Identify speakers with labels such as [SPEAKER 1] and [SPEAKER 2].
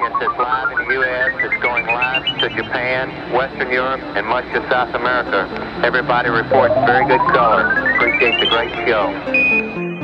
[SPEAKER 1] audience that's live in the U.S., it's going live to Japan, Western Europe, and much of South America. Everybody reports very good color. Appreciate the great show.